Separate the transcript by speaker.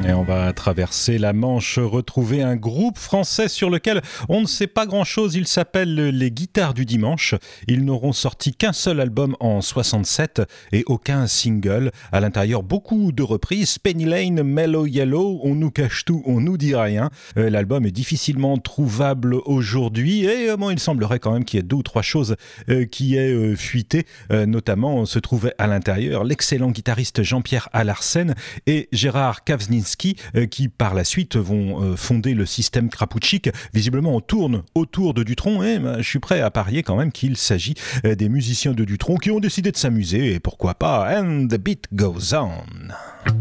Speaker 1: Et on va traverser la Manche, retrouver un groupe français sur lequel on ne sait pas grand-chose. Il s'appelle les Guitares du Dimanche. Ils n'auront sorti qu'un seul album en 67 et aucun single. À l'intérieur, beaucoup de reprises. Penny Lane, Mellow Yellow, On nous cache tout, on nous dit rien. L'album est difficilement trouvable aujourd'hui et il semblerait quand même qu'il y ait deux ou trois choses qui aient fuité. Notamment, se trouvait à l'intérieur l'excellent guitariste Jean-Pierre Alarsen et Gérard Kawczynski qui par la suite vont fonder le système Krapoutchik. Visiblement on tourne autour de Dutronc et je suis prêt à parier quand même qu'il s'agit des musiciens de Dutronc qui ont décidé de s'amuser et pourquoi pas, and the beat goes on.